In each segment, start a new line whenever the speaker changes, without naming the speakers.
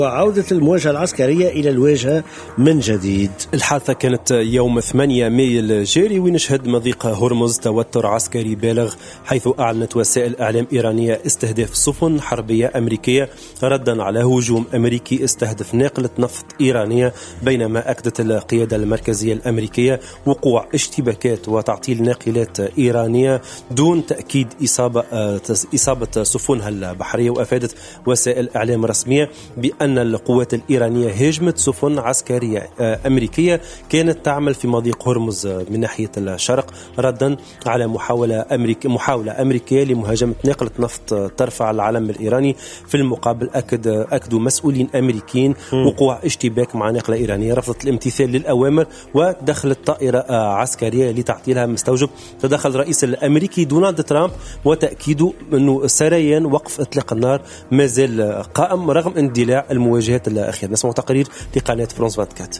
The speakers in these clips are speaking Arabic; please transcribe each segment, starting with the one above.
وعودة المواجهة العسكرية إلى الواجهة من جديد.
الحادثة كانت يوم 8 ماي الجاري ونشهد مضيق هرمز توتر عسكري بالغ، حيث أعلنت وسائل إعلام إيرانية استهداف سفن حربية أمريكية ردا على هجوم أمريكي استهدف ناقلة نفط إيرانية، بينما أكدت القيادة المركزية الأمريكية وقوع اشتباكات وتعطيل ناقلات إيرانية دون تأكيد إصابة سفنها البحرية. وأفادت وسائل إعلام رسمية بأن القوات الإيرانية هاجمت سفن عسكرية أمريكية كانت تعمل في مضيق هرمز من ناحية الشرق ردا على محاولة أمريكية لمهاجمة ناقلة نفط ترفع العلم الإيراني. في المقابل أكدوا مسؤولين أمريكيين وقوع اشتباك مع ناقلة إيرانية رفضت الامتثال للأوامر ودخلت طائرة عسكرية لتعطيلها مستوجب تدخل الرئيس الأمريكي دونالد ترامب وتأكيده أنه سريان وقف إطلاق النار ما زال قائم رغم اندلاع المواجهات الأخيرة. نسمع تقرير لقناة فرانس 24.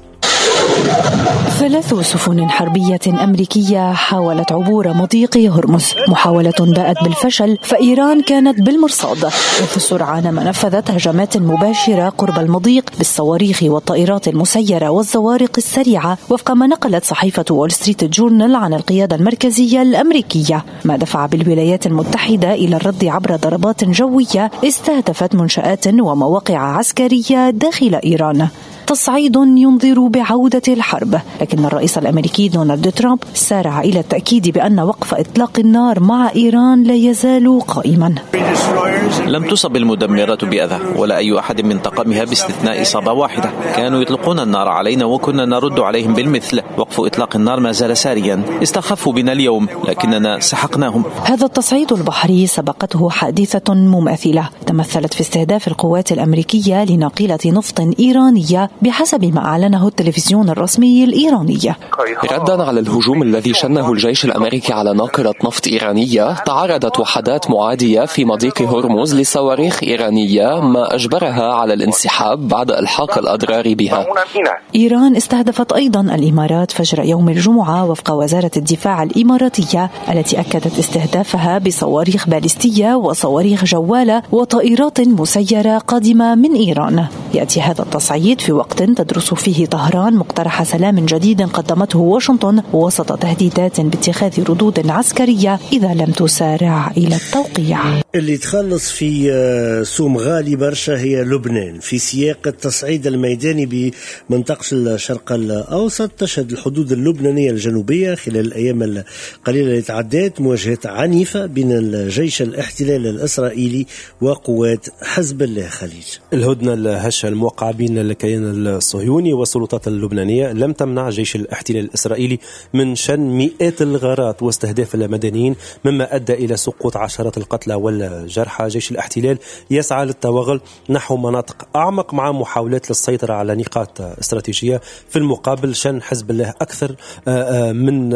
3 سفن حربية أمريكية حاولت عبور مضيق هرمز، محاولة باءت بالفشل، فإيران كانت بالمرصاد إذ سرعان ما نفذت هجمات مباشرة قرب المضيق بالصواريخ والطائرات المسيرة والزوارق السريعة، وفق ما نقلت صحيفة وول ستريت جورنال عن القيادة المركزية الأمريكية، ما دفع بالولايات المتحدة إلى الرد عبر ضربات جوية استهدفت منشآت ومواقع عسكرية داخل إيران. تصعيد ينذر بعودة الحرب، لكن الرئيس الأمريكي دونالد ترامب سارع إلى التأكيد بأن وقف إطلاق النار مع إيران لا يزال قائما.
لم تصب المدمرات بأذى ولا أي أحد من طاقمها باستثناء إصابة واحدة. كانوا يطلقون النار علينا وكنا نرد عليهم بالمثل. وقف إطلاق النار ما زال ساريا. استخفوا بنا اليوم لكننا سحقناهم.
هذا التصعيد البحري سبقته حادثة مماثلة تمثلت في استهداف القوات الأمريكية لناقلة نفط إيرانية بحسب ما أعلنه التلفزيون الرسمي الإيراني.
ردا على الهجوم الذي شنه الجيش الأمريكي على ناقلة نفط إيرانية، تعرضت وحدات معادية في مضيق هرمز لصواريخ إيرانية ما أجبرها على الانسحاب بعد إلحاق الأضرار بها.
إيران استهدفت أيضا الإمارات فجر يوم الجمعة وفق وزارة الدفاع الإماراتية، التي أكدت استهدافها بصواريخ باليستية وصواريخ جوالة وطائرات مسيرة قادمة من إيران. يأتي هذا التصعيد في وقت تدرس فيه طهران مقترح سلام جديد قدمته واشنطن وسط تهديدات باتخاذ ردود عسكرية إذا لم تسارع إلى التوقيع.
اللي تخلص في سوم غالي برشا هي لبنان في سياق التصعيد الميداني بمنطقة الشرق الأوسط. تشهد الحدود اللبنانية الجنوبية خلال الأيام القليلة اللي تعدت مواجهات عنيفة بين الجيش الاحتلال الإسرائيلي وقوات حزب الله خليل.
الهدنة الهشة الموقعة بين الكيان الصهيوني والسلطات اللبنانية لم تمنع جيش الاحتلال الإسرائيلي من شن مئات الغارات واستهداف المدنيين، مما أدى إلى سقوط عشرات القتلى والجرحى. جيش الاحتلال يسعى للتوغل نحو مناطق أعمق مع محاولات للسيطرة على نقاط استراتيجية. في المقابل شن حزب الله أكثر من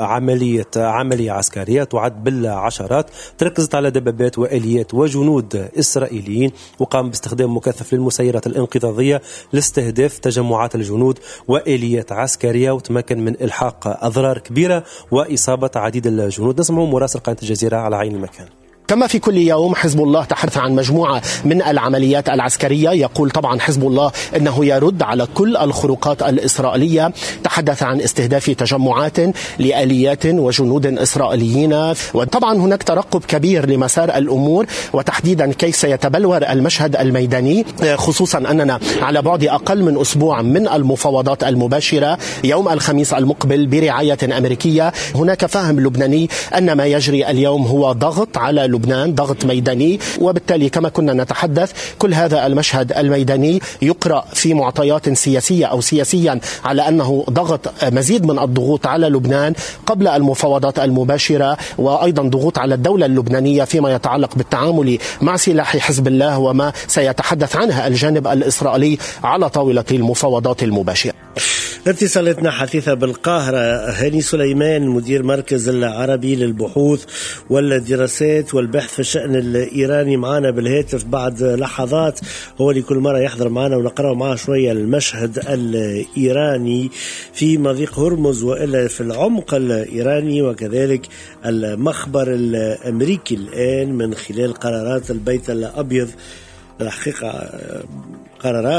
عملية عسكرية تعد بالعشرات، تركزت على دبابات وآليات وجنود إسرائيليين، وقام باستخدام مكثف للمسيرات الانقاذية لاستهداف تجمعات الجنود وآليات عسكرية، وتمكن من إلحاق أضرار كبيرة وإصابة عديد الجنود. نسمع مراسل قناة الجزيرة على عين المكان.
كما في كل يوم حزب الله تحدث عن مجموعة من العمليات العسكرية. يقول طبعا حزب الله أنه يرد على كل الخروقات الإسرائيلية. تحدث عن استهداف تجمعات لآليات وجنود إسرائيليين، وطبعا هناك ترقب كبير لمسار الأمور وتحديدا كيف سيتبلور المشهد الميداني، خصوصا أننا على بعد أقل من أسبوع من المفاوضات المباشرة يوم الخميس المقبل برعاية أمريكية. هناك فهم لبناني أن ما يجري اليوم هو ضغط على لبنان، ضغط ميداني، وبالتالي كما كنا نتحدث كل هذا المشهد الميداني يقرأ في معطيات سياسية أو سياسيا على أنه ضغط مزيد من الضغوط على لبنان قبل المفاوضات المباشرة، وأيضا ضغوط على الدولة اللبنانية فيما يتعلق بالتعامل مع سلاح حزب الله وما سيتحدث عنها الجانب الإسرائيلي على طاولة المفاوضات المباشرة.
اتصالتنا حثيثة بالقاهرة. هاني سليمان مدير مركز العربي للبحوث والدراسات والبحث في الشأن الإيراني معنا بالهاتف بعد لحظات. هو اللي كل مرة يحضر معنا ونقرأ معه شوية المشهد الإيراني في مضيق هرمز وإلا في العمق الإيراني وكذلك المخبر الأمريكي الآن من خلال قرارات البيت الأبيض الحقيقة قرارات